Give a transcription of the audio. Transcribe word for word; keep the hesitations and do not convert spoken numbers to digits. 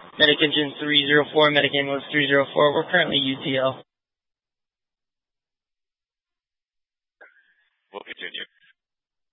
Medic Engine three zero four, Medic Ambulance three zero four. We're currently U T L. We'll continue.